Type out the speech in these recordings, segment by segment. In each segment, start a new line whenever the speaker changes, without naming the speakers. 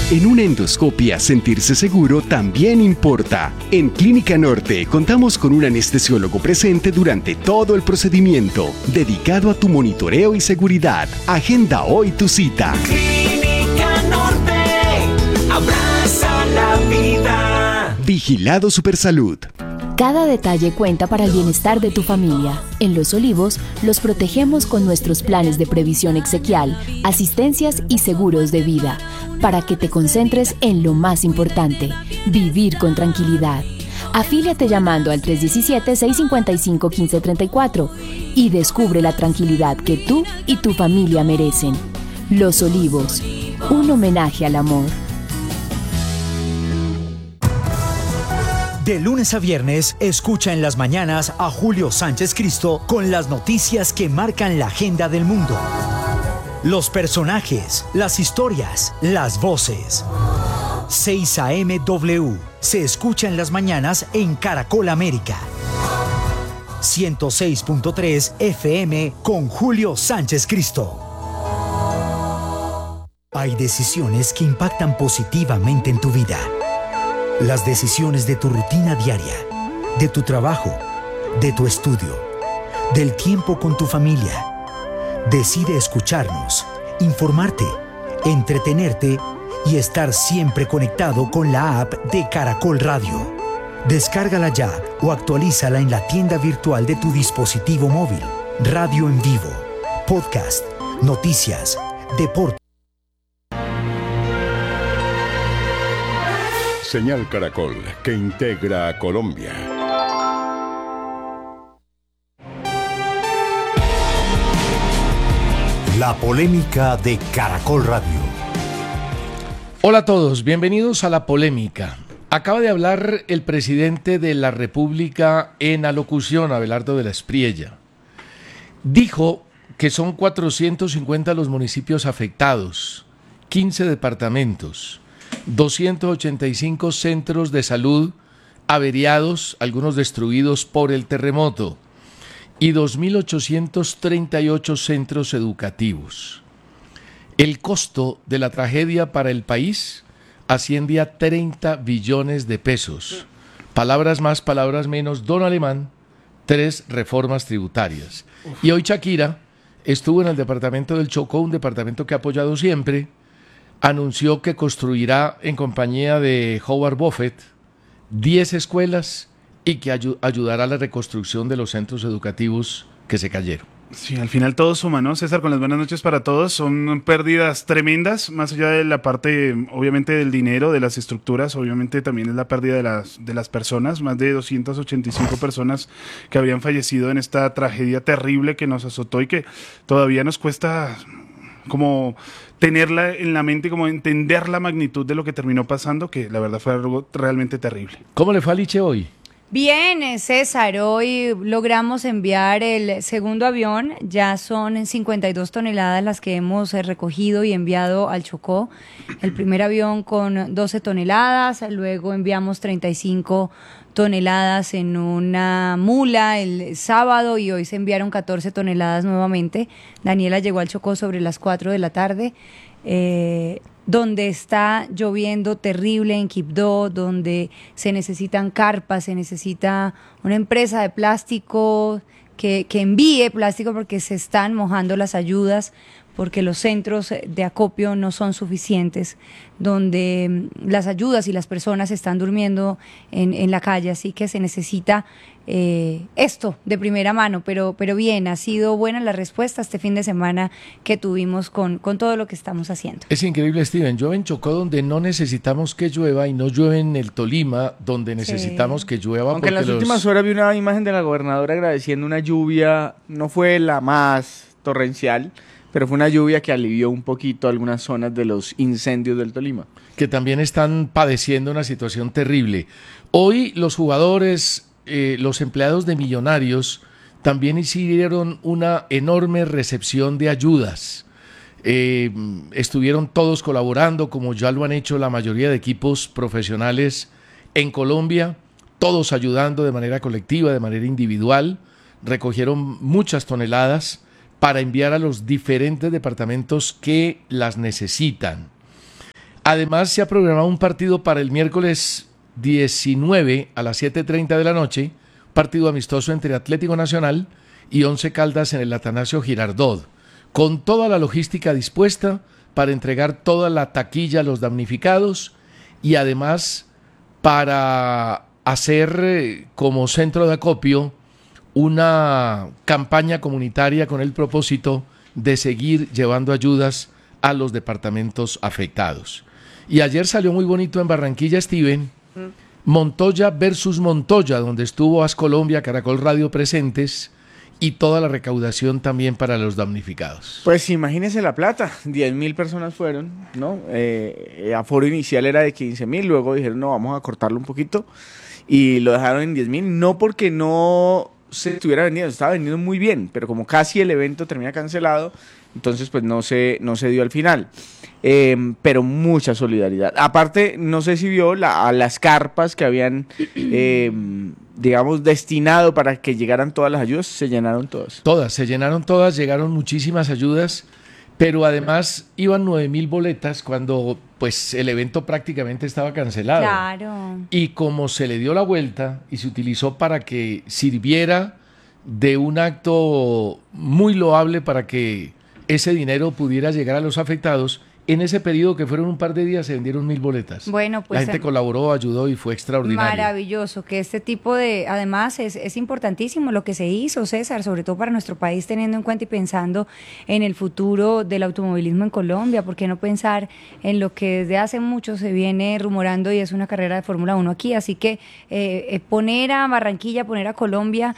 En una endoscopia, sentirse seguro también importa. En Clínica Norte contamos con un anestesiólogo presente durante todo el procedimiento, dedicado a tu monitoreo y seguridad. Agenda hoy tu cita.
Clínica Norte, abraza la vida.
Vigilado Supersalud.
Cada detalle cuenta para el bienestar de tu familia. En Los Olivos, los protegemos con nuestros planes de previsión exequial, asistencias y seguros de vida, para que te concentres en lo más importante, vivir con tranquilidad. Afíliate llamando al 317-655-1534 y descubre la tranquilidad que tú y tu familia merecen. Los Olivos, un homenaje al amor.
De lunes a viernes, escucha en las mañanas a Julio Sánchez Cristo con las noticias que marcan la agenda del mundo. Los personajes, las historias, las voces. 6 AM W se escucha en las mañanas en Caracol América. 106.3 FM con Julio Sánchez Cristo. Hay decisiones que impactan positivamente en tu vida. Las decisiones de tu rutina diaria, de tu trabajo, de tu estudio, del tiempo con tu familia. Decide escucharnos, informarte, entretenerte y estar siempre conectado con la app de Caracol Radio. Descárgala ya o actualízala en la tienda virtual de tu dispositivo móvil. Radio en vivo, podcast, noticias, deporte.
Señal Caracol, que integra a Colombia.
La polémica de Caracol Radio.
Hola a todos, bienvenidos a La Polémica. Acaba de hablar el presidente de la República en alocución, Abelardo de la Espriella. Dijo que son 450 los municipios afectados, 15 departamentos, 285 centros de salud averiados, algunos destruidos por el terremoto, y 2.838 centros educativos. El costo de la tragedia para el país asciende a 30 billones de pesos. Palabras más, palabras menos, don Alemán, 3 reformas tributarias. Y hoy Shakira estuvo en el departamento del Chocó, un departamento que ha apoyado siempre. Anunció que construirá en compañía de Howard Buffett 10 escuelas y que ayudará a la reconstrucción de los centros educativos que se cayeron.
Sí, al final todo suma, ¿no? César, con las buenas noches para todos. Son pérdidas tremendas, más allá de la parte, obviamente, del dinero, de las estructuras, obviamente también es la pérdida de las personas, más de 285 personas que habían fallecido en esta tragedia terrible que nos azotó y que todavía nos cuesta como tenerla en la mente, como entender la magnitud de lo que terminó pasando, que la verdad fue algo realmente terrible.
¿Cómo le fue a Liche hoy?
Bien, César, hoy logramos enviar el segundo avión, ya son 52 toneladas las que hemos recogido y enviado al Chocó. El primer avión con 12 toneladas, luego enviamos 35 toneladas en una mula el sábado y hoy se enviaron 14 toneladas nuevamente. Daniela llegó al Chocó sobre las 4 de la tarde, donde está lloviendo terrible en Quibdó, donde se necesitan carpas, se necesita una empresa de plástico que envíe plástico porque se están mojando las ayudas, porque los centros de acopio no son suficientes, donde las ayudas y las personas están durmiendo en la calle, así que se necesita esto de primera mano, pero bien, ha sido buena la respuesta este fin de semana que tuvimos con todo lo que estamos haciendo.
Es increíble, Steven, llueve en Chocó donde no necesitamos que llueva y no llueve en el Tolima donde necesitamos que llueva.
Aunque en las últimas horas vi una imagen de la gobernadora agradeciendo una lluvia, no fue la más torrencial, pero fue una lluvia que alivió un poquito algunas zonas de los incendios del Tolima.
Que también están padeciendo una situación terrible. Hoy los jugadores, los empleados de Millonarios también hicieron una enorme recepción de ayudas. Estuvieron todos colaborando, como ya lo han hecho la mayoría de equipos profesionales en Colombia, todos ayudando de manera colectiva, de manera individual. Recogieron muchas toneladas para enviar a los diferentes departamentos que las necesitan. Además, se ha programado un partido para el miércoles 19 a las 7:30 de la noche, partido amistoso entre Atlético Nacional y Once Caldas en el Atanasio Girardot, con toda la logística dispuesta para entregar toda la taquilla a los damnificados y además para hacer como centro de acopio una campaña comunitaria con el propósito de seguir llevando ayudas a los departamentos afectados. Y ayer salió muy bonito en Barranquilla, Steven, Montoya versus Montoya, donde estuvo Ascolombia, Caracol Radio presentes y toda la recaudación también para los damnificados.
Pues imagínese la plata, 10.000 personas fueron, ¿no? Aforo inicial era de 15.000, luego dijeron, no, vamos a cortarlo un poquito y lo dejaron en 10.000, no porque no se estuviera vendiendo, estaba vendiendo muy bien, pero como casi el evento termina cancelado, entonces pues no se dio al final. Pero mucha solidaridad. Aparte, no sé si vio a las carpas que habían, digamos, destinado para que llegaran todas las ayudas, se llenaron todas.
Todas, se llenaron todas, llegaron muchísimas ayudas, pero además iban 9.000 boletas cuando pues el evento prácticamente estaba cancelado.
Claro.
Y como se le dio la vuelta y se utilizó para que sirviera de un acto muy loable para que ese dinero pudiera llegar a los afectados, en ese periodo que fueron un par de días se vendieron 1.000 boletas.
Bueno, pues
la gente colaboró, ayudó y fue extraordinario.
Maravilloso, que este tipo de, además es importantísimo lo que se hizo, César, sobre todo para nuestro país, teniendo en cuenta y pensando en el futuro del automovilismo en Colombia. ¿Por qué no pensar en lo que desde hace mucho se viene rumorando y es una carrera de Fórmula 1 aquí? Así que poner a Barranquilla, poner a Colombia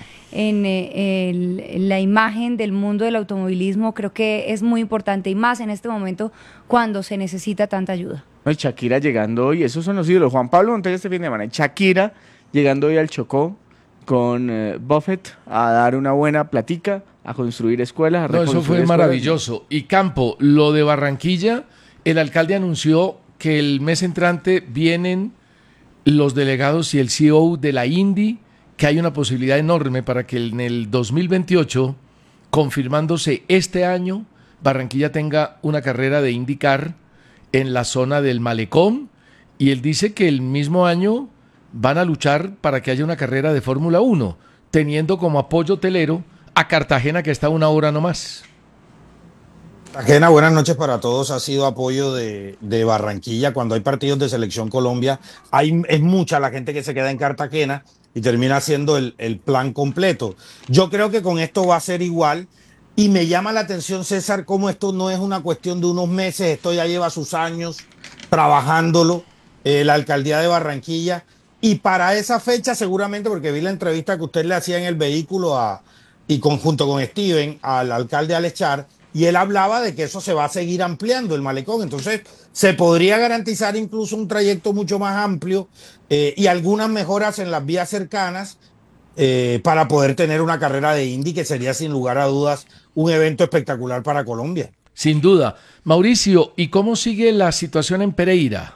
en la imagen del mundo del automovilismo creo que es muy importante, y más en este momento cuando se necesita tanta ayuda.
No, Shakira llegando hoy, esos son los ídolos. Juan Pablo Montoya este fin de semana. Shakira llegando hoy al Chocó con Buffett a dar una buena platica, a construir escuelas, a reconstruir
eso fue
escuelas.
Maravilloso. Y Campo, lo de Barranquilla, el alcalde anunció que el mes entrante vienen los delegados y el CEO de la Indy, que hay una posibilidad enorme para que en el 2028, confirmándose este año, Barranquilla tenga una carrera de IndyCar en la zona del Malecón, y él dice que el mismo año van a luchar para que haya una carrera de Fórmula 1, teniendo como apoyo hotelero a Cartagena, que está a 1 hora nomás.
Cartagena, buenas noches para todos. Ha sido apoyo de Barranquilla. Cuando hay partidos de Selección Colombia, es mucha la gente que se queda en Cartagena y termina haciendo el plan completo. Yo creo que con esto va a ser igual. Y me llama la atención, César, cómo esto no es una cuestión de unos meses, esto ya lleva sus años trabajándolo, la alcaldía de Barranquilla. Y para esa fecha, seguramente, porque vi la entrevista que usted le hacía en el vehículo junto con Steven al alcalde Alechar, y él hablaba de que eso se va a seguir ampliando, el malecón. Entonces, se podría garantizar incluso un trayecto mucho más amplio y algunas mejoras en las vías cercanas, para poder tener una carrera de Indy que sería sin lugar a dudas un evento espectacular para Colombia.
Sin duda. Mauricio, ¿y cómo sigue la situación en Pereira?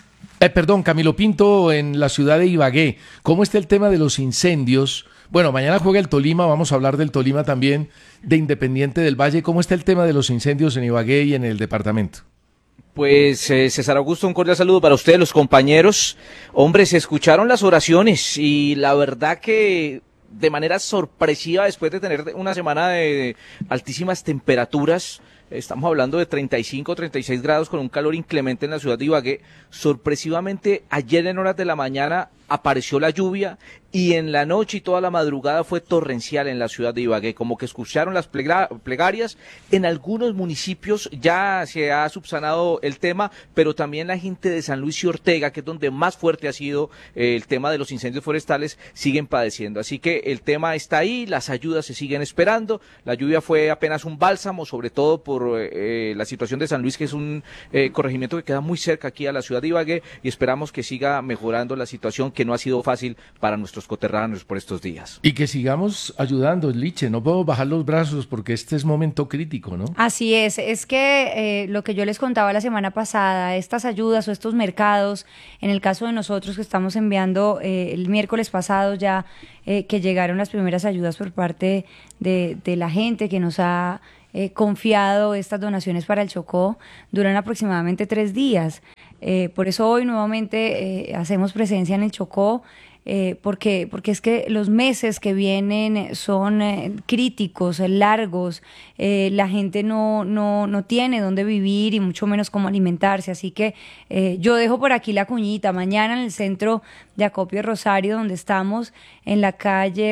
Camilo Pinto, en la ciudad de Ibagué. ¿Cómo está el tema de los incendios? Bueno, mañana juega el Tolima, vamos a hablar del Tolima también, de Independiente del Valle. ¿Cómo está el tema de los incendios en Ibagué y en el departamento?
Pues César Augusto, un cordial saludo para ustedes, los compañeros. Hombre, se escucharon las oraciones y la verdad que de manera sorpresiva, después de tener una semana de altísimas temperaturas, estamos hablando de 35, 36 grados con un calor inclemente en la ciudad de Ibagué, sorpresivamente ayer en horas de la mañana apareció la lluvia y en la noche y toda la madrugada fue torrencial en la ciudad de Ibagué, como que escucharon las plegarias. En algunos municipios ya se ha subsanado el tema, pero también la gente de San Luis y Ortega, que es donde más fuerte ha sido el tema de los incendios forestales, siguen padeciendo. Así que el tema está ahí, las ayudas se siguen esperando. La lluvia fue apenas un bálsamo, sobre todo por la situación de San Luis, que es un corregimiento que queda muy cerca aquí a la ciudad de Ibagué, y esperamos que siga mejorando la situación, que no ha sido fácil para nuestros coterráneos por estos días.
Y que sigamos ayudando, Liche, no podemos bajar los brazos porque este es momento crítico, ¿no?
Así es que lo que yo les contaba la semana pasada, estas ayudas o estos mercados, en el caso de nosotros que estamos enviando el miércoles pasado ya, que llegaron las primeras ayudas por parte de la gente que nos ha confiado estas donaciones para el Chocó, duran aproximadamente 3 días. Por eso hoy nuevamente hacemos presencia en el Chocó, porque es que los meses que vienen son críticos, largos, la gente no tiene dónde vivir y mucho menos cómo alimentarse, así que yo dejo por aquí la cuñita. Mañana en el centro de acopio Rosario, donde estamos, en la calle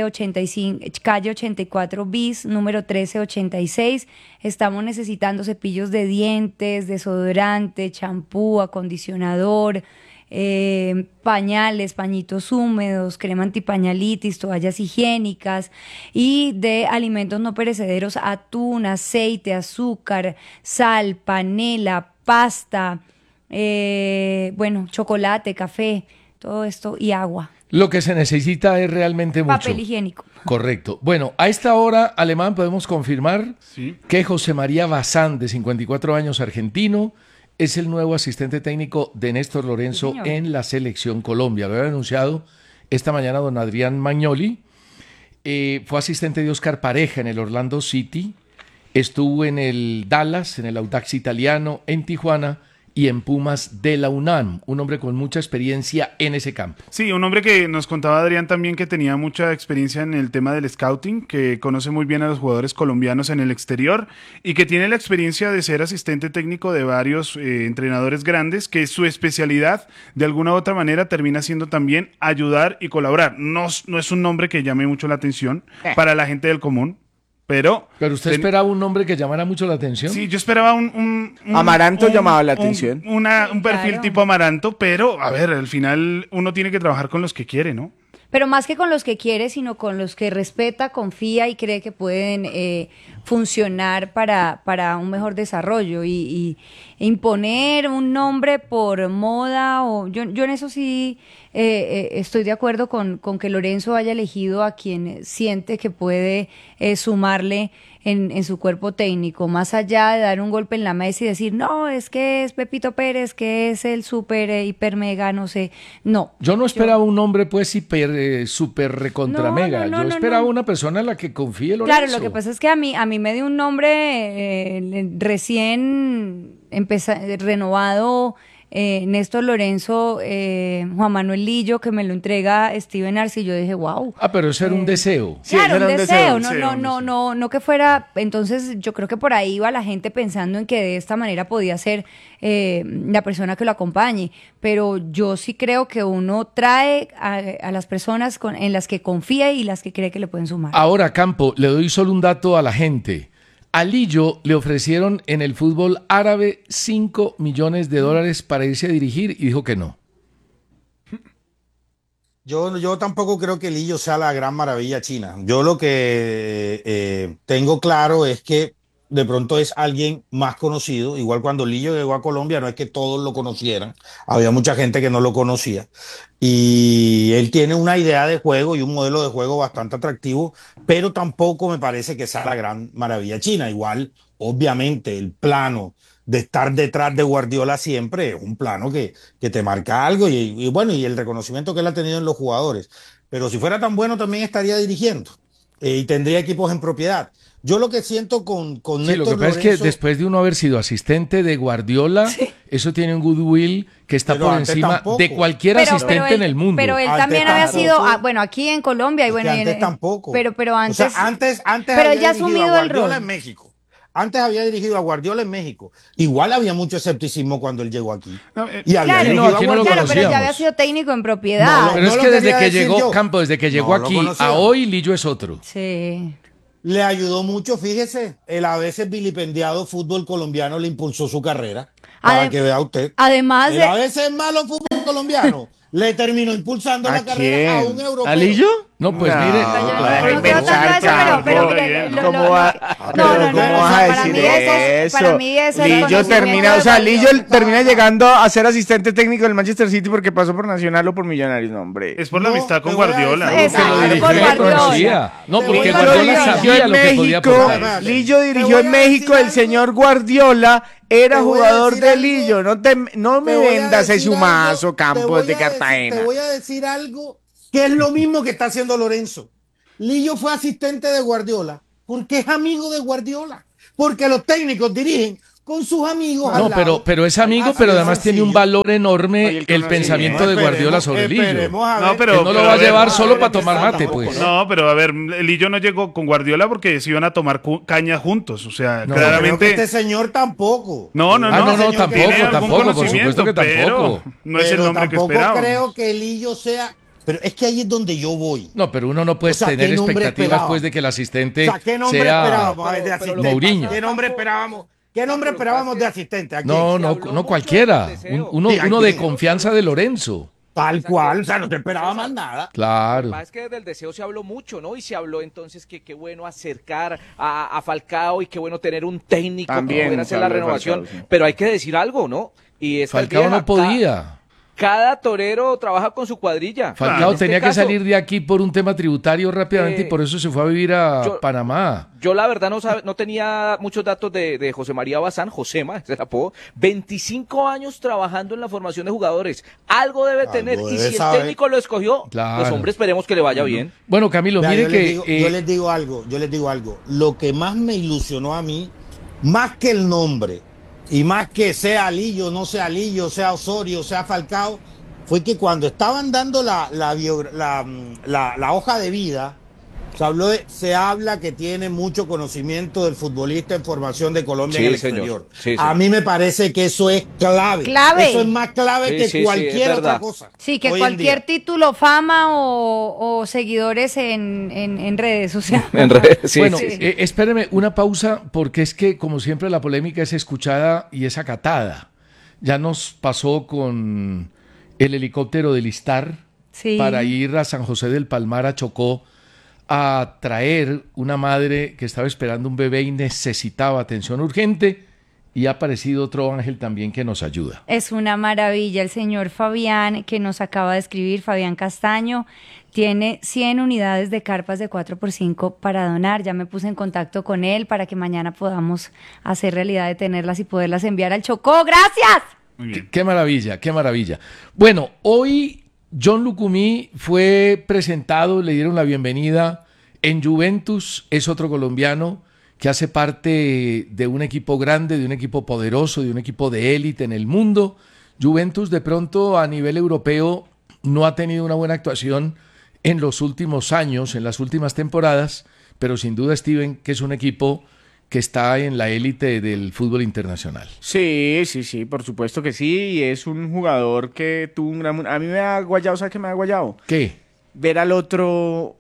84 bis, número 1386, estamos necesitando cepillos de dientes, desodorante, champú, acondicionador, pañales, pañitos húmedos, crema antipañalitis, toallas higiénicas, y de alimentos no perecederos: atún, aceite, azúcar, sal, panela, pasta, chocolate, café, todo esto, y agua.
Lo que se necesita es realmente mucho.
Papel higiénico.
Correcto. Bueno, a esta hora, Alemán, podemos confirmar que José María Bazán, de 54 años, argentino, es el nuevo asistente técnico de Néstor Lorenzo en la Selección Colombia. Lo había anunciado esta mañana don Adrián Magnoli. Fue asistente de Oscar Pareja en el Orlando City. Estuvo en el Dallas, en el Audax Italiano, en Tijuana y en Pumas de la UNAM. Un hombre con mucha experiencia en ese campo.
Sí, un hombre que nos contaba Adrián también que tenía mucha experiencia en el tema del scouting, que conoce muy bien a los jugadores colombianos en el exterior y que tiene la experiencia de ser asistente técnico de varios entrenadores grandes, que su especialidad de alguna u otra manera termina siendo también ayudar y colaborar. No es un nombre que llame mucho la atención para la gente del común. Pero
usted esperaba un nombre que llamara mucho la atención.
Sí, yo esperaba un
Amaranto llamaba la atención.
Un perfil tipo Amaranto, pero a ver, al final uno tiene que trabajar con los que quiere, ¿no?
Pero más que con los que quiere, sino con los que respeta, confía y cree que pueden funcionar para un mejor desarrollo. Y imponer un nombre por moda, yo en eso sí estoy de acuerdo con que Lorenzo haya elegido a quien siente que puede sumarle en su cuerpo técnico, más allá de dar un golpe en la mesa y decir, no, es que es Pepito Pérez, que es el super, hiper, mega, no sé, no.
Yo no esperaba un hombre pues hiper, super, recontra, mega, yo esperaba una persona en la que confíe Lorenzo.
Claro, lo que pasa es que a mí me dio un nombre recién renovado, Néstor Lorenzo, Juan Manuel Lillo, que me lo entrega Steven Arce, y yo dije, wow.
Pero eso era un deseo.
Claro, un deseo, no que fuera. Entonces yo creo que por ahí iba la gente pensando en que de esta manera podía ser la persona que lo acompañe, pero yo sí creo que uno trae a las personas en las que confía y las que cree que le pueden sumar.
Ahora, Campo, le doy solo un dato a la gente. A Lillo le ofrecieron en el fútbol árabe $5 millones para irse a dirigir y dijo que no.
Yo tampoco creo que Lillo sea la gran maravilla china. Yo lo que tengo claro es que de pronto es alguien más conocido. Igual cuando Lillo llegó a Colombia, no es que todos lo conocieran. Había mucha gente que no lo conocía. Y él tiene una idea de juego y un modelo de juego bastante atractivo, pero tampoco me parece que sea la gran maravilla china. Igual, obviamente, el plano de estar detrás de Guardiola siempre es un plano que te marca algo y bueno, y el reconocimiento que él ha tenido en los jugadores. Pero si fuera tan bueno, también estaría dirigiendo y tendría equipos en propiedad. Yo lo que siento con Néstor
Lorenzo... Lo que pasa es que después de uno haber sido asistente de Guardiola, eso tiene un goodwill que está por encima de cualquier asistente en el mundo.
Pero él también había sido, aquí en Colombia. Y bueno,
antes tampoco.
Pero antes...
O sea, antes
pero
había
ya
dirigido a
el rol.
Guardiola en México. Antes había dirigido a Guardiola en México. Igual había mucho escepticismo cuando él llegó aquí.
Y había dirigido a Guardiola, pero ya había sido técnico en propiedad.
Pero es que desde que llegó Campo, desde que llegó aquí a hoy, Lillo es otro.
Sí.
Le ayudó mucho, fíjese, el a veces vilipendiado fútbol colombiano le impulsó su carrera, para que vea usted.
Además
el a veces malo fútbol colombiano le terminó impulsando la carrera a un europeo.
¿A Lillo? No, pues mire.
¿Cómo vas a decir eso?
Para mí eso
Lillo termina llegando a ser asistente técnico del Manchester City porque pasó por Nacional o por Millonarios, no, hombre.
Es por la amistad con Guardiola.
Exacto, con Guardiola.
No, porque Guardiola sabía lo que podía aportar.
Lillo dirigió en México, el señor Guardiola era jugador de Lillo. No me vendas ese humazo, Campos de Cartagena.
Te voy a decir algo que es lo mismo que está haciendo Lorenzo. Lillo fue asistente de Guardiola porque es amigo de Guardiola. porque los técnicos dirigen con sus amigos.
No,
al lado.
pero es amigo, pero además tiene un valor enorme
Oye,
el pensamiento de Guardiola sobre Lillo.
No,
pero-
Él no lo
pero
va a
a ver,
llevar solo
ver,
para tomar
empezando,
mate, pues.
No, pero a ver, Lillo no llegó con Guardiola porque se iban a tomar caña juntos. O sea,
No,
Creo que
claramente.
este señor tampoco.
No, no,
Ah, no,
señor,
tampoco,
tiene algún
tampoco, por
conocimiento,
supuesto que tampoco.
pero no es el
Pero
nombre que
tampoco
esperaba.
creo que Lillo sea. Pero es que ahí es donde yo voy.
No, pero uno no puede
O sea,
tener
¿qué nombre
expectativas
esperaba?
pues de que el asistente
O sea, ¿qué nombre
sea
esperábamos a ver, de asistente?
Mourinho.
¿Qué nombre esperábamos? ¿Qué nombre esperábamos de asistente? ¿A quién?
No, no cualquiera. Uno
Sí, ¿a
de
quién?
confianza de Lorenzo.
Tal cual, o sea, no te esperaba más nada.
Claro.
Es que del deseo se habló mucho, ¿no? Y se habló entonces que qué bueno acercar a Falcao y qué bueno tener un técnico
También
que pudiera
se
hacer la
habló de
renovación.
Falcao, sí.
Pero hay que decir algo, ¿no? Y esta es
Falcao
vieja.
no podía.
Cada torero trabaja con su cuadrilla.
Falcao
En este
tenía que
caso,
salir de aquí por un tema tributario rápidamente y por eso se fue a vivir a
yo-
Panamá.
Yo la verdad no tenía muchos datos de José María Bazán, Josema, ese es el apodo. 25 años trabajando en la formación de jugadores. Algo debe
Algo
tener. Y
debe
si el
saber.
técnico lo escogió,
Claro.
pues hombre, esperemos que le vaya bien.
Bueno, Camilo,
Vea,
mire
yo,
que
les digo algo, yo les digo algo. Lo que más me ilusionó a mí, más que el nombre, y más que sea Lillo, no sea Lillo, sea Osorio, sea Falcao, fue que cuando estaban dando la hoja de vida, se habla que tiene mucho conocimiento del futbolista en formación de Colombia
Sí,
en el
señor.
exterior.
Sí,
A
señor.
mí me parece que eso es clave.
Clave.
Eso es más clave
Sí,
que
sí, sí, es
cualquier otra
verdad.
cosa.
Sí, que
hoy en
cualquier
día.
título, fama o seguidores en redes, o sea.
En redes, sí.
bueno,
sí.
espéreme una pausa porque es que como siempre la polémica es escuchada y es acatada. Ya nos pasó con el helicóptero del Istar
Sí.
para ir a San José del Palmar, a Chocó, a traer una madre que estaba esperando un bebé y necesitaba atención urgente, y ha aparecido otro ángel también que nos ayuda.
Es una maravilla. El señor Fabián, que nos acaba de escribir, Fabián Castaño, tiene 100 unidades de carpas de 4x5 para donar. Ya me puse en contacto con él para que mañana podamos hacer realidad de tenerlas y poderlas enviar al Chocó. ¡Gracias!
Muy bien.
Qué maravilla, qué maravilla. Bueno, hoy John Lucumí fue presentado, le dieron la bienvenida en Juventus, es otro colombiano que hace parte de un equipo grande, de un equipo poderoso, de un equipo de élite en el mundo. Juventus de pronto a nivel europeo no ha tenido una buena actuación en los últimos años, en las últimas temporadas, pero sin duda, Steven, que es un equipo que está en la élite del fútbol internacional.
Sí, sí, sí, por supuesto que sí. Y es un jugador que tuvo un gran... A mí me ha guayado, ¿sabes qué me ha guayado?
¿Qué?
Ver al otro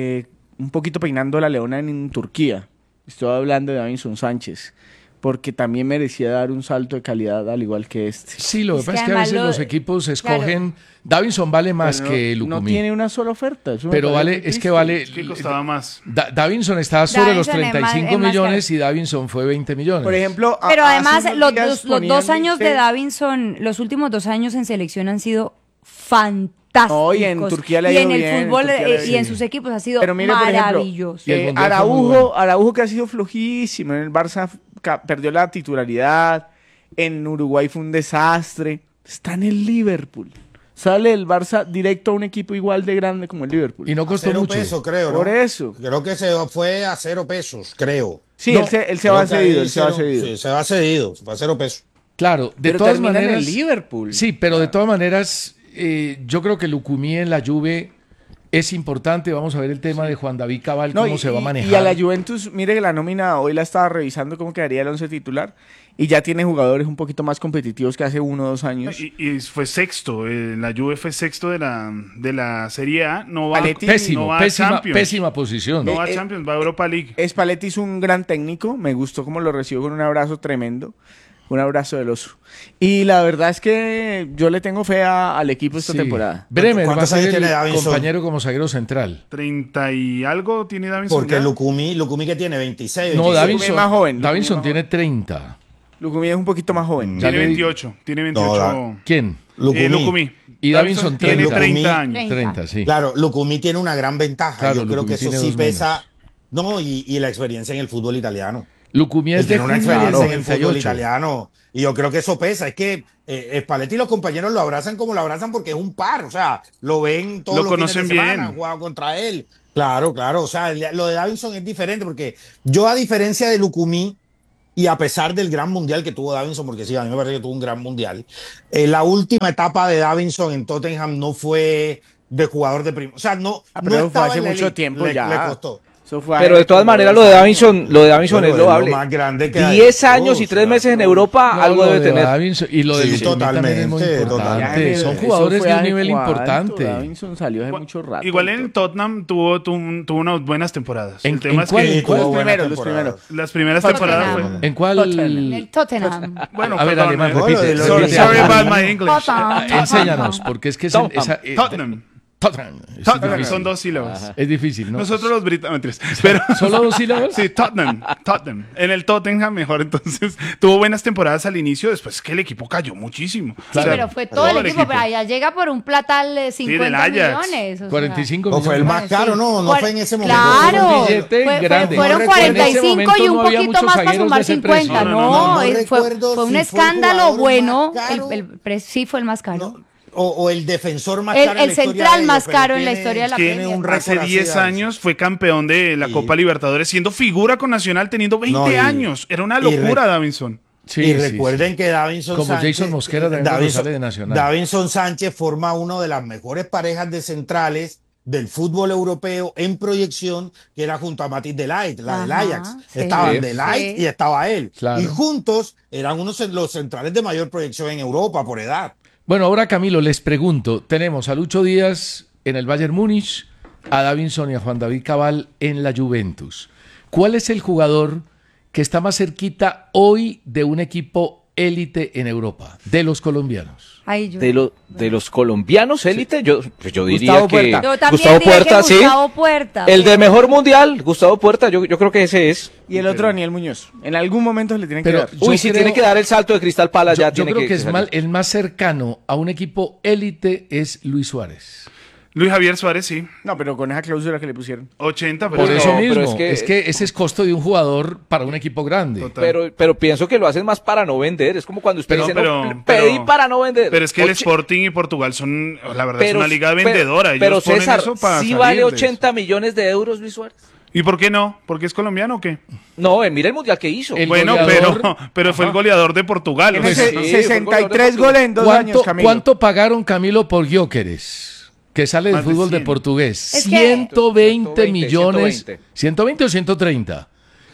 un poquito peinando la leona en Turquía. Estoy hablando de Davinson Sánchez. Porque también merecía dar un salto de calidad al igual que este.
Sí, lo que
Es
pasa
que
es que a
además
veces
lo-
los equipos
claro.
escogen... Davinson vale más
Pero
que
no
Lucumí.
tiene una sola oferta. eso me
Pero
parece
vale,
muy
es que
triste.
vale...
Es que costaba más.
Davinson está sobre los
Davinson es más-
35
es más
millones
caro.
y Davinson fue 20 millones.
Por ejemplo,
Pero
hace
además,
unos
los
días
dos
ponían,
años de
¿viste?
Davinson, los últimos 2 años en selección han sido fantásticos.
No, y en Turquía le ha
Y
ido
en el
bien, en
fútbol
Turquía le ha ido
y en
bien.
sus equipos ha sido
Pero mire, por ejemplo,
maravilloso.
Y el Mundial fue muy bueno.
Araujo que ha sido flojísimo. En el Barça perdió la titularidad. En Uruguay fue un desastre. Está en el Liverpool. Sale el Barça directo a un equipo igual de grande como el Liverpool.
Y no costó
0
mucho.
pesos, creo, ¿no?
Por eso.
Creo que se fue a 0 pesos, creo.
Sí,
No,
él se va
Creo que
cedido,
ahí
él se va
hicieron-
cedido.
Sí, se va cedido, se va a 0 pesos.
Claro, de
Pero
todas
termina en
maneras...
el Liverpool.
Sí, pero de todas maneras, yo creo que Lucumí en la Juve es importante. Vamos a ver el tema de Juan David Cabal,
No,
cómo se va a manejar.
Y a la Juventus, mire que la nómina hoy la estaba revisando cómo quedaría el 11 titular y ya tiene jugadores un poquito más competitivos que hace 1 o 2 años.
Y fue sexto. La Juve fue sexto de la Serie A. No va,
Paletti,
Pésimo,
no va a
pésima,
Champions.
pésima posición.
No va a Champions, va a Europa League.
Spalletti es un gran técnico, me gustó cómo lo recibió con un abrazo tremendo, un abrazo del oso. Y la verdad es que yo le tengo fe al equipo esta
Sí.
temporada.
Bremer va a
¿Cuántos
ser
años
el
tiene Davinson?
compañero como zaguero central.
30 y algo tiene Davinson.
Porque
ya.
Lucumí que tiene 26.
No,
26.
Davinson,
es más joven, Lucumí
Davinson
es más
tiene 30.
Lucumí es un poquito más joven.
Ya
Tiene
le di-
28. Tiene 28.
¿Quién?
Lucumí.
Lucumí.
Y Davinson
tiene
30.
30 años.
30, sí.
Claro, Lucumí tiene una gran ventaja.
Claro,
Yo creo
Lucumí
que eso
tiene
sí
2
pesa. No, y la experiencia en el fútbol italiano.
Lucumí
Él
es de
tiene una
junio
experiencia
del
en el fútbol
98.
italiano. Y yo creo que eso pesa. Es que Spalletti y los compañeros lo abrazan como lo abrazan porque es un par. O sea, lo ven todos
Lo
los fines de
conocen
semana,
bien.
han jugado contra él. Claro, claro. O sea, lo de Davinson es diferente porque yo, a diferencia de Lucumí, y a pesar del gran mundial que tuvo Davinson, porque sí, a mí me parece que tuvo un gran mundial, la última etapa de Davinson en Tottenham no fue de jugador de primo. O sea, no
pero
estaba
fue hace
en la
mucho
elite,
tiempo
le
ya.
costó.
Pero de todas maneras lo de Davinson
Bueno,
es loable.
lo más grande que
10
hay.
años y 3 meses en Europa, algo
lo
debe
de
tener.
Davinson y lo de
Sí,
Luis Enrique también es muy
totalmente,
importante.
totalmente.
Son
Eso
jugadores
fue
de un
hace
nivel
cuánto,
importante.
Davinson salió hace mucho rato.
Igual en Tottenham tuvo unas buenas temporadas.
¿En-
El tema
en
es
cuál?
que
¿En cuál?
Los primeros.
las primeras
Tottenham.
temporadas fue...
¿En cuál?
En el Tottenham.
Bueno,
A ver,
perdón,
Alemán,
no,
repite.
lo de-
repite.
Sorry about my English.
Enséñanos, porque es que es,
Tottenham.
Tottenham. Es
Tottenham,
difícil.
son 2 sílabas.
Es difícil, ¿no?
Nosotros los británicos, pero
¿Solo 2 sílabas?
sí, Tottenham. En el Tottenham mejor, entonces tuvo buenas temporadas al inicio, después que el equipo cayó muchísimo.
Sí, pero fue todo el equipo, pero allá llega por un platal de 50
del Ajax.
millones. o sea.
45
No, fue el
millones.
más caro, no
Cuar-
fue en ese momento.
Claro,
Fue un billete grande.
fueron
No recuerdo, en ese
45 y un
momento no había
poquito
muchos
más para
zagueros
sumar
de ese
50.
precio.
No,
No
fue
recuerdo
un
si fue el
escándalo
jugador
bueno.
más caro.
Sí, fue el más caro.
O el defensor más
El-
caro en
el
la historia
central
de ellos,
más
pero
caro en la
tiene-
historia de la
tiene
Premier.
un
Hace
récord así
10
de Davinson.
años fue campeón de la
Sí.
Copa Libertadores, siendo figura con Nacional, teniendo 20
No, y-
años. Era una
y
locura, Davinson.
Sí,
y
sí,
recuerden
sí.
que Davinson
Como
Sánchez,
Jason Mosquera también cuando sale de Nacional.
Davinson Sánchez forma una de las mejores parejas de centrales del fútbol europeo en proyección, que era junto a Matthijs de Ligt, la del
Ajá,
Ajax.
sí.
Estaban
Sí.
de Ligt
Sí.
y estaba él.
Claro.
Y juntos eran los centrales de mayor proyección en Europa por edad.
Bueno, ahora Camilo, les pregunto, tenemos a Lucho Díaz en el Bayern Múnich, a Davinson y a Juan David Cabal en la Juventus. ¿Cuál es el jugador que está más cerquita hoy de un equipo élite en Europa, de los colombianos?
Ay, yo,
De los colombianos élite, yo diría
Gustavo
que
Puerta.
yo también
Gustavo
diría
Puerta,
que
sí.
Gustavo Puerta.
El de mejor mundial, Gustavo Puerta, yo creo que ese es.
Y el otro Daniel Muñoz. En algún momento le tienen que
Pero
dar.
yo
Uy, si
creo-
tiene que dar el salto de Cristal Palace, ya
Yo
tiene
creo que es
salir.
el más cercano a un equipo élite es Luis Suárez.
Luis Javier Suárez, sí.
No, pero con esa cláusula que le pusieron.
80, pero
Por
no,
eso
pero
mismo,
es que-
ese es costo de un jugador para un equipo grande.
Total.
Pero pienso que lo hacen más para no vender. Es como cuando usted
Pero-
dice,
pero-
no, pedí
pero-
para no vender.
Pero es que el
Oche-
Sporting y Portugal son, la verdad, es
pero-
una liga
pero-
vendedora. Ellos
Pero
ponen
César,
eso para
¿sí
salir
vale
de
80 millones de euros Luis Suárez?
eso. ¿Y por qué no? ¿Porque es colombiano o qué?
No, mira el mundial que hizo.
El
Bueno,
goleador-
pero fue el goleador de Portugal.
Tiene
o sea,
sí,
63 goles en 2 años, Camilo.
¿Cuánto pagaron Camilo por Gyökeres? Que sale del
Más de
fútbol de
100.
portugués.
Es que-
120 millones.
120.
120 o 130.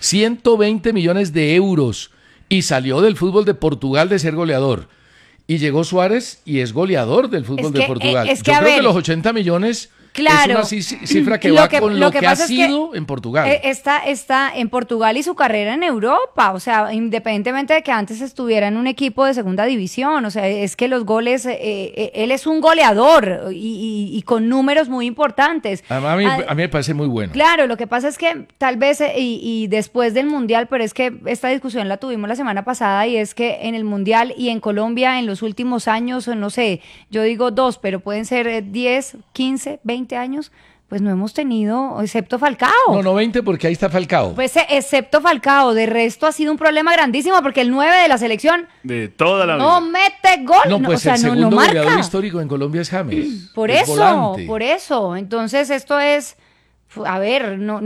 120 millones de euros. Y salió del fútbol de Portugal de ser goleador. Y llegó Suárez y es goleador del fútbol
Es
de
que,
Portugal.
es que,
Yo
a
creo que
ver,
los 80 millones
claro,
es una cifra que
Lo
va
que-
con
lo
lo
que
que ha
pasa es que,
sido en Portugal.
Está en Portugal y su carrera en Europa, o sea, independientemente de que antes estuviera en un equipo de segunda división, o sea, es que los goles, él es un goleador y con números muy importantes.
Además,
Ah,
a mí me parece muy bueno.
Claro, lo que pasa es que tal vez, y después del Mundial, pero es que esta discusión la tuvimos la semana pasada, y es que en el Mundial y en Colombia en los últimos años, no sé, yo digo 2, pero pueden ser 10, 15, 20 años, pues no hemos tenido, excepto Falcao.
No 20 porque ahí está Falcao.
Pues excepto Falcao, de resto ha sido un problema grandísimo porque el 9 de la selección
de toda la
no
vida.
mete gol,
No, pues
o sea,
el
no
segundo
marca.
goleador histórico en Colombia es James.
Por
Es
eso,
volante.
por eso. Entonces esto es, a ver, no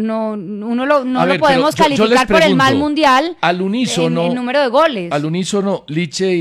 A ver,
lo podemos
pero yo les
calificar por el mal
pregunto,
mundial
al unísono,
en número de goles.
Al unísono, Liche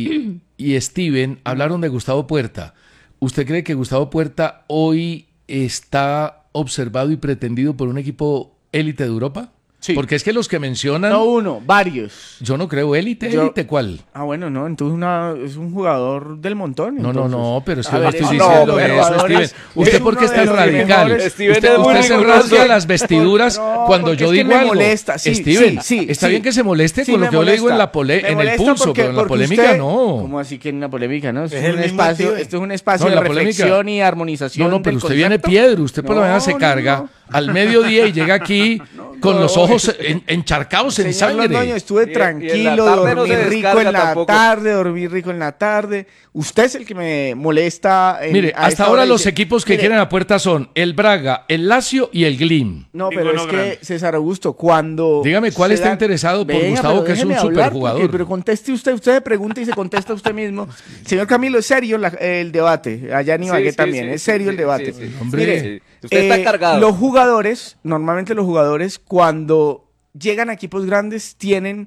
y Steven hablaron de Gustavo Puerta. ¿Usted cree que Gustavo Puerta hoy está observado y pretendido por un equipo élite de Europa?
Sí.
Porque es que los que mencionan,
No uno, varios.
yo no creo élite,
Yo-
élite, ¿cuál?
Ah, bueno, no, entonces es un jugador del montón.
No,
entonces.
no, pero es que
A
yo no
ver,
estoy
no,
diciendo
pero
eso,
jugadores-
Steven. ¿Usted
es
por qué
uno
es
de
tan
los
radical?
mejores.
Steven
Usted,
es muy
usted se
riguroso.
rasga las vestiduras
No,
cuando
porque
yo
es que
digo
me
algo.
molesta, sí,
Steven,
sí,
está
sí.
bien que se moleste
Sí,
con lo
me
que yo le digo en,
molesta. Me
en el
molesta
pulso,
porque-
pero en la
porque
polémica
usted-
no.
¿Cómo así que en la polémica, no?
Es el mismo
Espacio,
Steven.
esto es un espacio
No,
de
la polémica-
reflexión y armonización.
No, pero
del
usted viene
concepto.
piedra, usted por la mañana se
No,
carga
no.
al mediodía y llega aquí con los ojos encharcados en
Señor
sangre.
Londoño, estuve
Y en la
tranquilo,
tarde no
dormí
se
rico
descarga
en la
tampoco.
tarde, dormí rico en la tarde. Usted es el que me molesta.
Mire,
a
hasta
esta
ahora
hora
los
dice,
equipos que
mire,
quieren a puerta son el Braga, el Lazio y el Glim.
No, pero
Ninguno
es que,
grande.
César Augusto, cuando...
Dígame, ¿cuál
se
está
dan-
interesado por
Venga,
Gustavo,
pero
que es un
déjeme hablar,
superjugador?
porque- Pero conteste usted se pregunta y se contesta usted mismo. Señor Camilo, es serio el debate. Allá en Ibagué
Sí,
también,
sí,
es serio
sí,
el debate.
sí, sí.
Hombre.
Mire,
Usted está cargado.
Los jugadores, normalmente los jugadores, cuando llegan a equipos grandes, tienen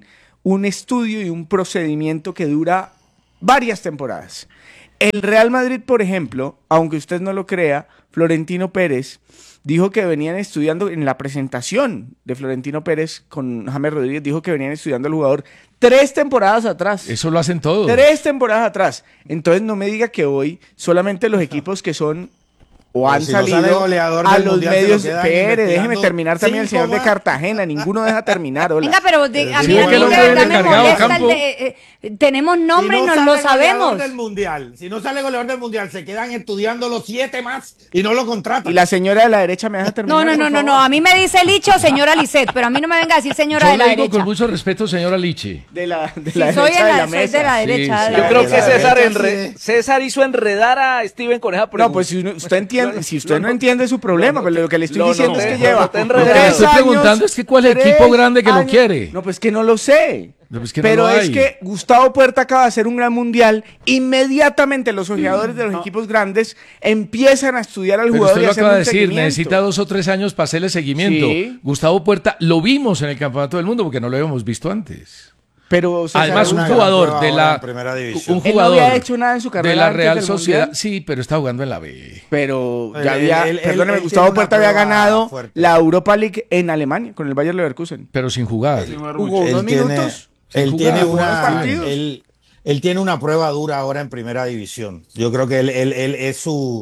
un estudio y un procedimiento que dura varias temporadas. El Real Madrid, por ejemplo, aunque usted no lo crea, Florentino Pérez dijo que venían estudiando, en la presentación de Florentino Pérez con James Rodríguez, dijo que venían estudiando al jugador 3 temporadas atrás.
Eso lo hacen todos.
3 temporadas atrás. Entonces no me diga que hoy solamente los equipos que son o han
si no
salido
sale goleador
a
del
los
mundial,
medios.
se lo quedan
Espere, déjeme
investigando
terminar también el
5
señor de
más.
Cartagena. Ninguno deja terminar. Hola.
Venga, pero a
Sí,
mí
que
de
el hombre
verdad
viene
me
cargado,
molesta
Campo.
tenemos nombre y
Si
no
sale
lo
goleador
sabemos.
del mundial, si no sale goleador del mundial, se quedan estudiando los 7 más y no lo contratan.
Y la señora de la derecha me deja terminar.
No, a mí me dice Licho, señora Lisset, pero a mí no me venga a decir señora
Yo
de la
le digo
derecha.
con mucho respeto, señora Liche.
De la
Sí,
derecha
soy
de la
soy
mesa.
de la derecha.
Sí,
de
sí.
la
Yo creo
derecha.
que
derecha,
César hizo enredar a Steven con esa pregunta.
No, pues si usted entiende, si usted no entiende su problema, pero lo que le estoy
lo
diciendo
noté,
es que
lo
lleva
noté en
Lo que le
3
estoy preguntando
años,
es que cuál es el
3
equipo grande que lo
años.
quiere.
No, pues que no lo sé.
No, pues que no
Pero
lo
es
hay.
que Gustavo Puerta acaba de hacer un gran mundial. Inmediatamente los ojeadores de los equipos grandes empiezan a estudiar al
Pero
jugador
usted
y
lo
hacer
acaba de
un
decir,
seguimiento.
necesita 2 o 3 años para hacerle seguimiento.
Sí.
Gustavo Puerta lo vimos en el Campeonato del Mundo porque no lo habíamos visto antes.
Pero César,
Además, un
una gran
jugador
prueba
de
ahora
la
en primera división.
un
Él no
jugador
había hecho nada en su
de
carrera
la
antes
Real
del
Sociedad,
Mundial.
sí, pero está jugando en la B.
Pero
Él-
ya había,
él-
perdóneme,
él
Gustavo
tiene una
Puerta había
prueba
ganado
fuerte.
la Europa League en Alemania con el Bayer Leverkusen.
Pero sin jugar.
Jugó unos minutos.
Él
Sin
tiene
jugar,
unos partidos.
él tiene una prueba dura ahora en primera división. Yo creo que él es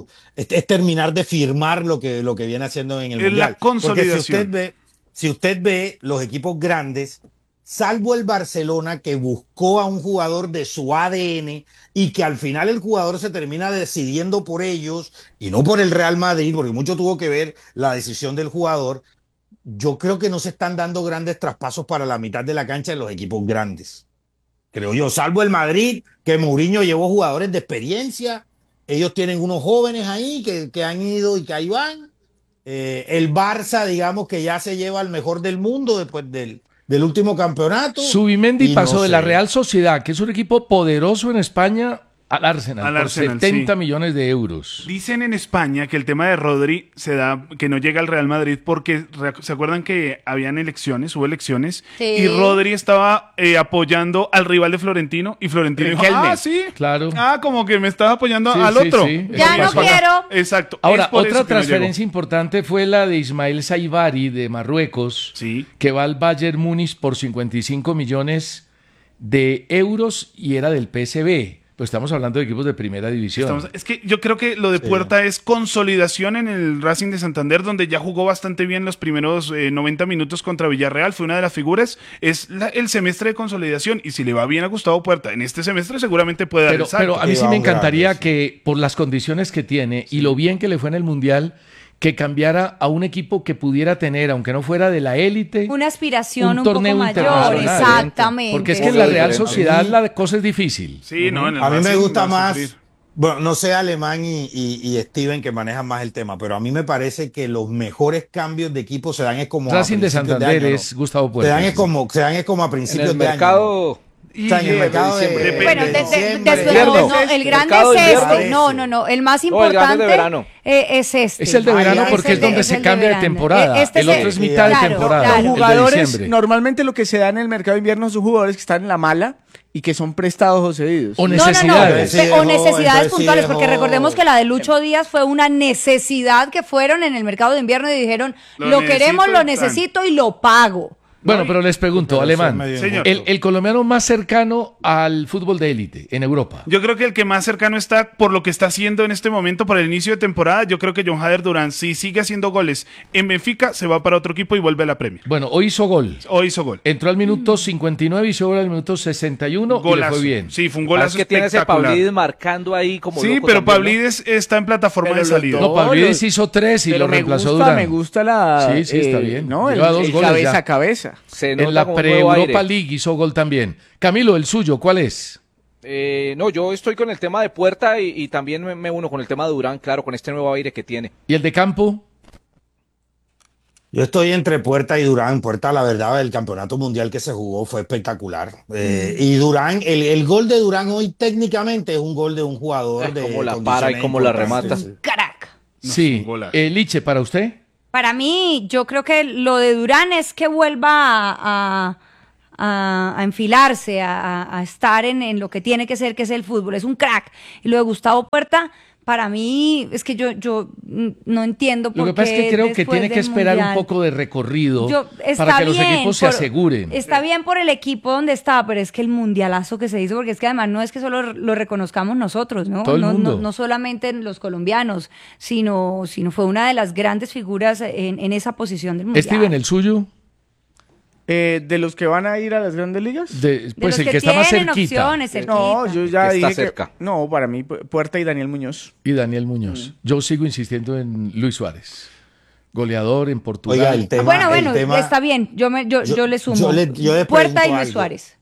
es terminar de firmar lo que viene haciendo en el
Es la
mundial. Porque
consolidación.
si usted ve los equipos grandes, salvo el Barcelona que buscó a un jugador de su ADN y que al final el jugador se termina decidiendo por ellos y no por el Real Madrid, porque mucho tuvo que ver la decisión del jugador. Yo creo que no se están dando grandes traspasos para la mitad de la cancha de los equipos grandes. Creo yo, salvo el Madrid, que Mourinho llevó jugadores de experiencia. Ellos tienen unos jóvenes ahí que han ido y que ahí van. El Barça, digamos que ya se lleva al mejor del mundo después del último campeonato.
Subimendi
Y
pasó
no
de la
sé.
Real Sociedad, que es un equipo poderoso en España, al Arsenal,
Al
por
Arsenal,
70
sí.
millones de euros.
Dicen en España que el tema de Rodri se da, que no llega al Real Madrid porque se acuerdan que habían elecciones, hubo elecciones,
Sí.
y Rodri estaba apoyando al rival de Florentino, y Florentino dijo,
Riquelme.
sí,
Claro.
como que me estaba apoyando
Sí,
al
sí,
otro.
sí.
Ya no
Eso pasó.
quiero.
Exacto.
Ahora,
es por
otra
eso que no
transferencia importante fue la de Ismael Saibari de Marruecos,
Sí.
que va al Bayern Múnich por 55 millones de euros y era del PSV. Pues estamos hablando de equipos de primera división.
Es que yo creo que lo de Puerta es consolidación en el Racing de Santander, donde ya jugó bastante bien los primeros 90 minutos contra Villarreal, fue una de las figuras. Es el semestre de consolidación, y si le va bien a Gustavo Puerta en este semestre, seguramente puede dar el salto.
Pero a mí
Sí,
sí me
vamos
encantaría
grande, sí.
que, por las condiciones que tiene y lo bien que le fue en el Mundial, que cambiara a un equipo que pudiera tener, aunque no fuera de la élite,
Una aspiración
un
un poco
torneo
mayor,
internacional.
exactamente.
Porque es que en la Real
diferente.
Sociedad la cosa es difícil.
Sí, no, en el
A mí me
Racing
gusta
va a
más,
sufrir.
bueno, no sé Alemán y Steven que manejan más el tema, pero a mí me parece que los mejores cambios de equipo se dan es como a
Racing de
principios
Santander
año,
es
¿no?
Gustavo
Se
Puerta.
dan es como a
En
principios
el
de año.
mercado...
O sea, en el mercado de
diciembre.
Bueno,
diciembre.
después
invierno.
no, el grande
Mercado de
es
invierno.
este. No, el más
No, el grande es
importante
de verano.
Es este.
Es el de verano
Ay,
porque
ese
es donde
es
se
el de
cambia de
verano.
temporada.
Este
El
es
otro
el-
es mitad de
claro,
temporada.
claro.
el
Los
de
jugadores,
diciembre.
normalmente lo que se da en el mercado de invierno son jugadores que están en la mala y que son prestados o cedidos.
O
No,
necesidades.
Sí,
o
dejó,
necesidades
entonces sí
puntuales,
dejó.
porque recordemos que la de Lucho Díaz fue una necesidad que fueron en el mercado de invierno y dijeron,
Lo
lo queremos,
necesito
lo
y tan.
necesito y lo pago.
Bueno, pero les pregunto,
Pero eso es
Alemán,
medio
Señor.
el colombiano más cercano al fútbol de élite en Europa.
Yo creo que el que más cercano está por lo que está haciendo en este momento para el inicio de temporada, yo creo que John Hader Durán, si sigue haciendo goles en Benfica, se va para otro equipo y vuelve a la Premier.
Bueno, hoy hizo gol.
Hoy hizo gol.
Entró al minuto 59 y hizo gol al minuto 61 y le
Golazo.
fue bien.
Sí, fue un
Es
golazo
que tiene ese
espectacular.
Pavlidis marcando ahí como
Sí,
loco
pero
también, ¿no?
Pavlidis está en plataforma
Pero
de
los
salida.
dos-
No, Pavlidis
los-
hizo 3 y
Pero
lo reemplazó
gusta,
Durán.
me gusta la...
Sí, sí, está bien.
¿no?
Lleva
el,
dos
el
goles
cabeza
ya.
a cabeza.
Se nota
En la
como un nuevo
pre-Europa
aire.
League hizo gol también. Camilo, el suyo, ¿cuál es?
No, yo estoy con el tema de Puerta y también me uno con el tema de Durán, claro, con este nuevo aire que tiene.
¿Y el de campo?
Yo estoy entre Puerta y Durán. Puerta, la verdad, el campeonato mundial que se jugó fue espectacular. Y Durán, el gol de Durán hoy técnicamente es un gol de un jugador de
Cómo la para y cómo la remata.
sí.
Caraca.
Sí.
un golazo.
Liche, ¿para usted?
Para mí, yo creo que lo de Durán es que vuelva a enfilarse, a estar en lo que tiene que ser, que es el fútbol. Es un crack. Y lo de Gustavo Puerta, para mí, es que yo no entiendo por qué.
Lo que pasa es que creo que
después
tiene que
del
esperar
Mundial,
un poco de recorrido
está
para que los
bien
equipos se aseguren.
Está bien por el equipo donde está, pero es que el mundialazo que se hizo, porque es que además no es que solo lo reconozcamos nosotros, ¿no?
Todo el mundo.
No solamente los colombianos, sino fue una de las grandes figuras en esa posición del mundial.
Steven, ¿el suyo?
¿De los que van a ir a las grandes ligas?
Pues el que está más cerquita.
No, yo ya
Está
dije
cerca.
que... No, para mí, Puerta y Daniel Muñoz.
Y Daniel Muñoz. Yo sigo insistiendo en Luis Suárez. Goleador en Portugal.
Oiga, el tema,
Bueno,
el tema-
está bien. Yo le sumo.
yo le
Puerta
pregunto
y Luis
algo.
Suárez.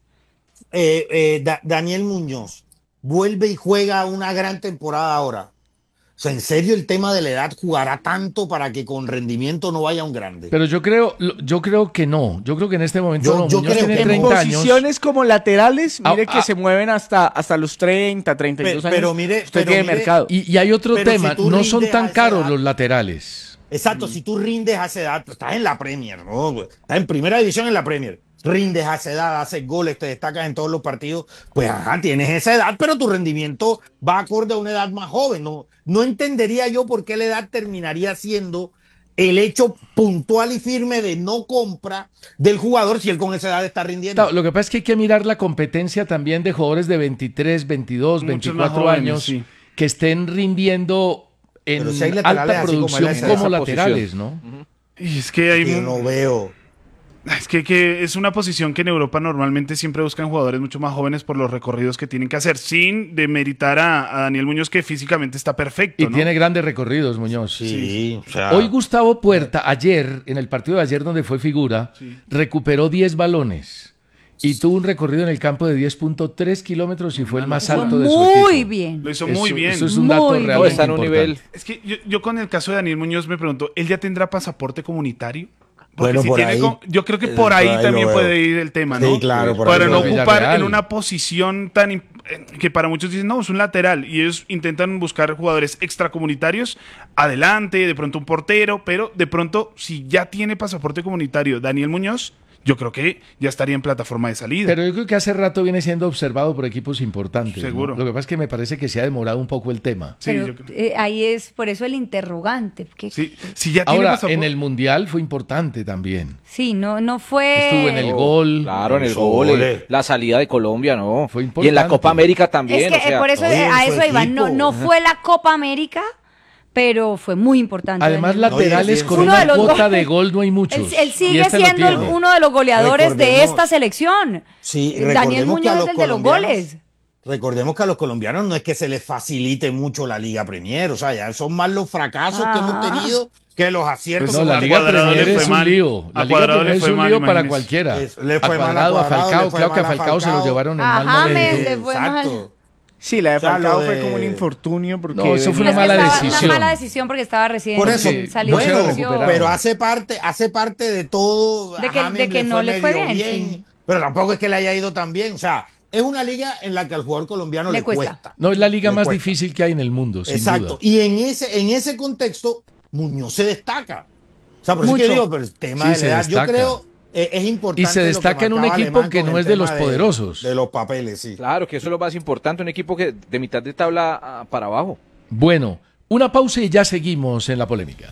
Daniel Muñoz vuelve y juega una gran temporada ahora. O sea, en serio, el tema de la edad jugará tanto para que con rendimiento no vaya un grande.
Pero yo creo que no. Yo creo que en este momento no.
yo
Muñoz
creo
tiene
que en
30 años.
Posiciones como laterales, mire
Ah,
que se mueven hasta los 30, 32 años.
pero mire,
usted tiene
mire,
mercado.
Y hay otro
Pero
tema.
si tú
No son
rindes
tan
a esa
caros
edad-
los laterales.
Exacto, si tú rindes a esa edad, pues estás en la Premier, ¿no? Estás en primera división en la Premier. Rindes a esa edad, haces goles, te destacas en todos los partidos, pues ajá, tienes esa edad, pero tu rendimiento va acorde a una edad más joven. No entendería yo por qué la edad terminaría siendo el hecho puntual y firme de no compra del jugador si él con esa edad está rindiendo.
Lo que pasa es que hay que mirar la competencia también de jugadores de 23, 22,
Muchos
24
más jóvenes,
años
sí.
que estén rindiendo en
Pero si hay laterales
alta
así como
producción
él hace
como
esa
laterales, ¿no?
Y es que hay...
Yo no veo.
Es que es una posición que en Europa normalmente siempre buscan jugadores mucho más jóvenes por los recorridos que tienen que hacer, sin demeritar a Daniel Muñoz, que físicamente está perfecto,
Y
¿no?
tiene grandes recorridos, Muñoz.
Sí, o sea,
Hoy Gustavo Puerta, ayer, en el partido de ayer donde fue figura, recuperó 10 balones y tuvo un recorrido en el campo de 10.3 kilómetros y fue el más alto de su equipo.
Muy bien.
Lo hizo muy bien.
Eso es un dato
Muy bien.
realmente
Está en un
importante.
nivel.
Es que yo con el caso de Daniel Muñoz me pregunto, ¿él ya tendrá pasaporte comunitario? Porque
Bueno,
si
por
tiene
ahí-
yo creo que por
por
ahí
ahí
también
lo
puede
veo.
ir el tema, ¿no?
Sí, claro, por ahí
Para
lo
no
veo.
ocupar
Villarreal.
en una posición tan que para muchos dicen, no, es un lateral, y ellos intentan buscar jugadores extracomunitarios, adelante, de pronto un portero, pero de pronto, si ya tiene pasaporte comunitario Daniel Muñoz, yo creo que ya estaría en plataforma de salida.
Pero yo creo que hace rato viene siendo observado por equipos importantes. ¿no?
Seguro.
Lo que pasa es que me parece que se ha demorado un poco el tema.
Sí,
Pero,
yo creo.
ahí es por eso el interrogante.
Sí, si ya tiene
Ahora,
pasaporte.
en el Mundial fue importante también.
Sí, no fue.
Estuvo en el gol.
Claro, en el
Eso,
gol,
ole.
la salida de Colombia, ¿no?
Fue
Y en la
importante.
Copa América también.
Es que
o sea,
por eso
oye,
a
su
eso iba.
equipo.
No fue la Copa América, pero fue muy importante.
Además,
Daniel Muñoz.
laterales
sí,
con
uno
una
de los
cuota
go-
de gol no hay muchos.
Él
Y
sigue
este lo
siendo
tiene.
uno de los goleadores de
Recordemos-
esta selección.
Sí,
Daniel
recordemos que a
Muñoz
los
es el de los
colombianos-
goles.
Recordemos que a los colombianos no es que se les facilite mucho la Liga Premier, o sea, ya son más los fracasos que
Ah.
hemos tenido que los aciertos.
Pues
No, la
A
Liga
Cuadrado
Premier
le fue
es un
mal.
lío. La
A
Liga
Cuadrado
Premier
le
es
fue
un
mal,
lío para
imagínese.
cualquiera.
Le fue mal a
a
Cuadrado,
Falcao,
le fue
claro que a
mal a
Falcao se lo
Falcao.
llevaron en
A
mal momento.
James le fue mal.
Exacto.
Sí, la de
O sea,
Falcao
lo
fue
de-
como un infortunio porque
No, eso fue
Es
una
que
mala
estaba
decisión.
Una mala decisión porque estaba recién
Por eso,
salido
no se
de
lo
lesión.
recuperaron.
pero hace parte de todo.
De que-
a James
de que no le fue
medio
bien, sí.
pero tampoco es que le haya ido tan bien. O sea, es una liga en la que al jugador colombiano
Le
le
cuesta.
cuesta.
No, es la liga
Le
más
cuesta.
difícil que hay en el mundo, sin
Exacto.
duda.
Y en ese contexto, Muñoz se destaca. O sea, por eso es que
Mucho.
digo, pero el tema
Sí,
de
se
la edad, yo
destaca.
creo, es importante.
Y se
lo que
destaca en un
marcaba
equipo
Alemán
que
con
no
el
es de los
tema
poderosos.
De los papeles, sí.
Claro, que eso es lo más importante, un equipo que de mitad de tabla para abajo.
Bueno, una pausa y ya seguimos en la polémica.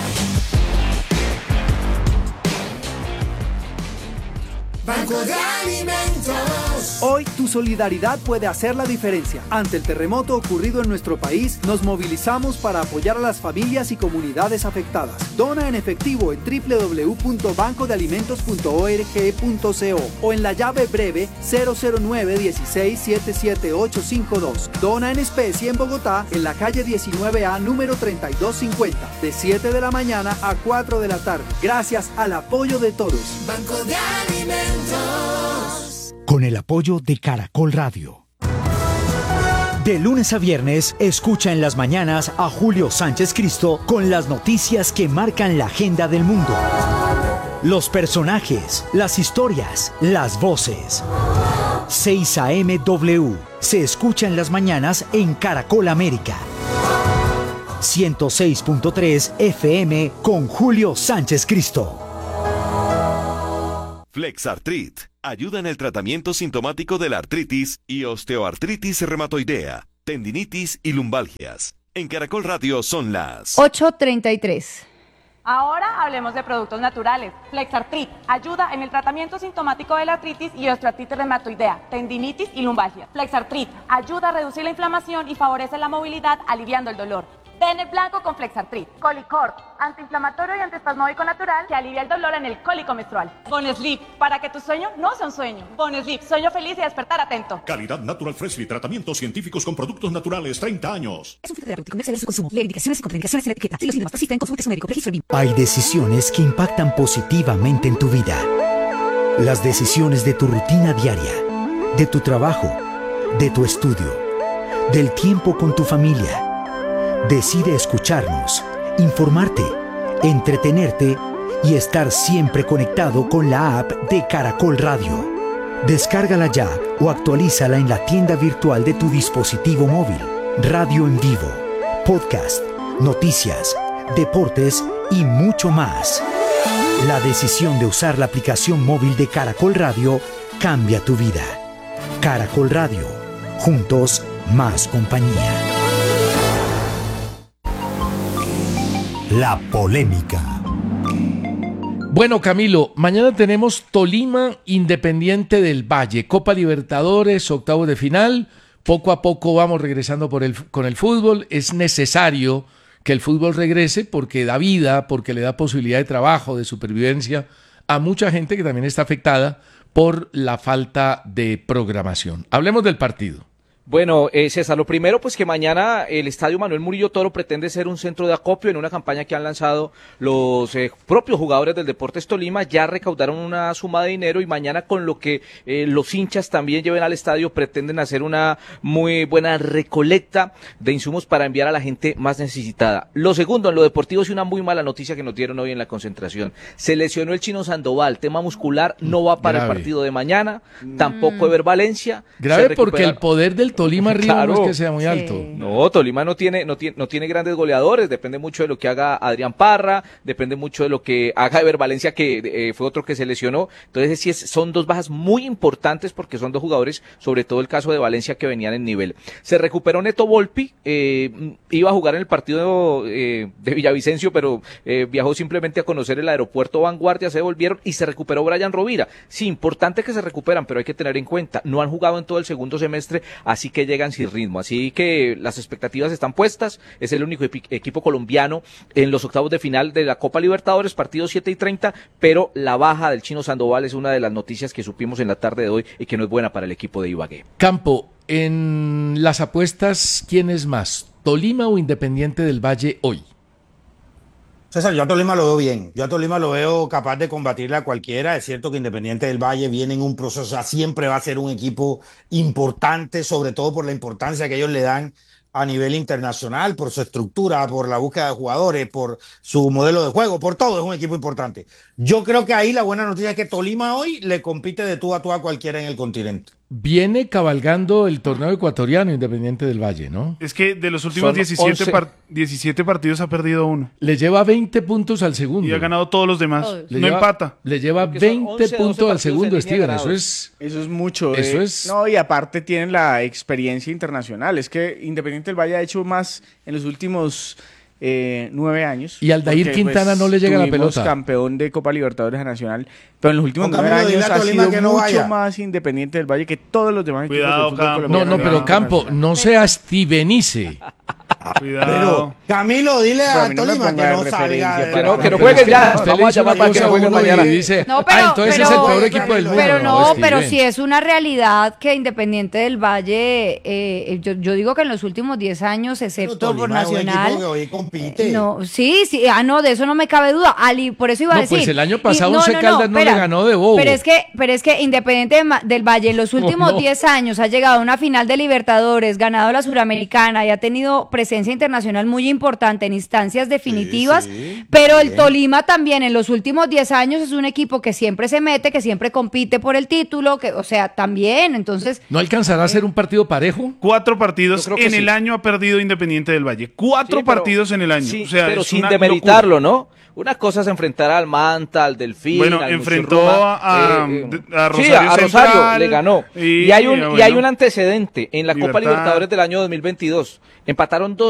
Banco de Alimentos.
Hoy tu solidaridad puede hacer la diferencia. Ante el terremoto ocurrido en nuestro país, nos movilizamos para apoyar a las familias y comunidades afectadas. Dona en efectivo en www.bancodealimentos.org.co o en la llave breve 009-16-77852. Dona en especie en Bogotá, en la calle 19A número 3250, de 7 de la mañana a 4 de la tarde. Gracias al apoyo de todos.
Banco de Alimentos.
Con el apoyo de Caracol Radio. De lunes a viernes, escucha en las mañanas a Julio Sánchez Cristo con las noticias que marcan la agenda del mundo. Los personajes, las historias, las voces. 6 a.m. W. Se escucha en las mañanas en Caracol América. 106.3 FM con Julio Sánchez Cristo.
Flexartrit, Ayuda en el tratamiento sintomático de la artritis y osteoartritis reumatoidea, tendinitis y lumbalgias. En Caracol Radio son las
8:33.
Ahora hablemos de productos naturales. Flexartrit ayuda en el tratamiento sintomático de la artritis y osteoartritis reumatoidea, tendinitis y lumbalgia. Flexartrit ayuda a reducir la inflamación y favorece la movilidad, aliviando el dolor. Den el blanco con Flexartrit. Colicort, antiinflamatorio y antiespasmódico natural que alivia el dolor en el cólico menstrual. Bonesleep, para que tu sueño no sea un sueño. Bonesleep, sueño feliz y despertar atento.
Calidad Natural Freshly, tratamientos científicos con productos naturales, 30 años.
Es un terapéutico, no exceder su consumo. Lee indicaciones y contraindicaciones en la etiqueta. Si los síntomas persisten, consulte a su médico. Registro BIM.
Hay decisiones que impactan positivamente en tu vida. Las decisiones de tu rutina diaria, de tu trabajo, de tu estudio, del tiempo con tu familia. Decide escucharnos, informarte, entretenerte y estar siempre conectado con la app de Caracol Radio. Descárgala ya o actualízala en la tienda virtual de tu dispositivo móvil. Radio en vivo, podcast, noticias, deportes y mucho más. La decisión de usar la aplicación móvil de Caracol Radio cambia tu vida. Caracol Radio, juntos más compañía.
La polémica.
Bueno, Camilo, mañana tenemos Tolima Independiente del Valle, Copa Libertadores, octavos de final. Poco a poco vamos regresando con el fútbol. Es necesario que el fútbol regrese porque da vida, porque le da posibilidad de trabajo, de supervivencia a mucha gente que también está afectada por la falta de programación. Hablemos del partido.
Bueno, César, lo primero, pues que mañana el Estadio Manuel Murillo Toro pretende ser un centro de acopio en una campaña que han lanzado los propios jugadores del Deportes Tolima. Ya recaudaron una suma de dinero y mañana, con lo que los hinchas también lleven al estadio, pretenden hacer una muy buena recolecta de insumos para enviar a la gente más necesitada. Lo segundo, en lo deportivo, es una muy mala noticia que nos dieron hoy en la concentración. Se lesionó el Chino Sandoval, tema muscular, no va para el partido de mañana, tampoco Ever Valencia.
Grave porque el poder del Tolima arriba claro, no es que sea muy alto.
No, Tolima no tiene grandes goleadores, depende mucho de lo que haga Adrián Parra, depende mucho de lo que haga Ever Valencia, que fue otro que se lesionó. Entonces sí son dos bajas muy importantes porque son dos jugadores, sobre todo el caso de Valencia, que venían en nivel. Se recuperó Neto Volpi, iba a jugar en el partido de Villavicencio, pero viajó simplemente a conocer el aeropuerto Vanguardia, se devolvieron, y se recuperó Brian Rovira. Sí, importante que se recuperan, pero hay que tener en cuenta, no han jugado en todo el segundo semestre, así que llegan sin ritmo, así que las expectativas están puestas. Es el único equipo colombiano en los octavos de final de la Copa Libertadores, partido 7:30, pero la baja del Chino Sandoval es una de las noticias que supimos en la tarde de hoy y que no es buena para el equipo de Ibagué.
Campo, en las apuestas, ¿quién es más, Tolima o Independiente del Valle hoy?
César, yo a Tolima lo veo bien. Yo a Tolima lo veo capaz de combatirle a cualquiera. Es cierto que Independiente del Valle viene en un proceso, o sea, siempre va a ser un equipo importante, sobre todo por la importancia que ellos le dan a nivel internacional, por su estructura, por la búsqueda de jugadores, por su modelo de juego, por todo. Es un equipo importante. Yo creo que ahí la buena noticia es que Tolima hoy le compite de tú a cualquiera en el continente.
Viene cabalgando el torneo ecuatoriano Independiente del Valle, ¿no?
Es que de los últimos 17 partidos ha perdido uno.
Le lleva 20 puntos al segundo.
Y ha ganado todos los demás. Empata.
Le lleva 20 puntos al segundo, Steven. Eso es
mucho.
Eso es.
No, y aparte tienen la experiencia internacional. Es que Independiente del Valle ha hecho más en los últimos 9 años.
Y Aldair Quintana no le llega la pelota.
Campeón de Copa Libertadores Nacional, pero en los últimos 9 años ha sido mucho más Independiente del Valle que todos los demás equipos del fútbol colombiano.
No, pero Campo, no sea Stevenice.
Cuidado.
Pero, Camilo, dile a Tolima que no salga.
Que no jueguen ya. Vamos a llamar para que no jueguen mañana.
Dice, entonces es el peor equipo del mundo.
Pero sí es una realidad que Independiente del Valle, yo digo que en los últimos 10 años, excepto por Nacional. No, sí, no, de eso no me cabe duda. Por eso iba a decir.
Pues el año pasado Once Caldas no le ganó de bobo.
Pero es que Independiente del Valle en los últimos 10 años ha llegado a una final de Libertadores, ganado la Suramericana y ha tenido presencia presencia internacional muy importante en instancias definitivas, pero el Tolima también en los últimos 10 años es un equipo que siempre se mete, que siempre compite por el título, que, o sea, también, entonces...
¿No alcanzará a ser un partido parejo?
4 partidos en el año ha perdido Independiente del Valle. 4 partidos en el año.
Sí,
o sea,
pero
es
sin
una
demeritarlo, ¿no? Una cosa es enfrentar al Manta, al Delfín,
bueno,
al
enfrentó
Muchirroma,
a Rosario
sí, a Rosario
Central,
le ganó. Y hay un antecedente en la Copa
Libertad.
Libertadores del año 2022. Empataron